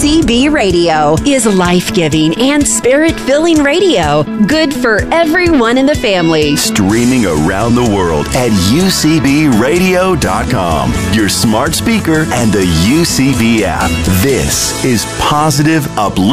UCB Radio is life-giving and spirit-filling radio. Good for everyone in the family. Streaming around the world at UCBradio.com. Your smart speaker and the UCB app. This is positive, uplifting